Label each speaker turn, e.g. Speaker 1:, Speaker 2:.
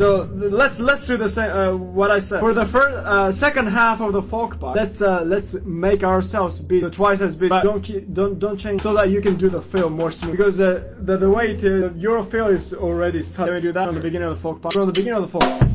Speaker 1: So let's do the same. What I said for the second half of the folk part. Let's make ourselves be twice as big. But don't change so that you can do the fill more smooth. Because the way your fill is already. Can we do that from the beginning of the folk part? From the beginning of the folk.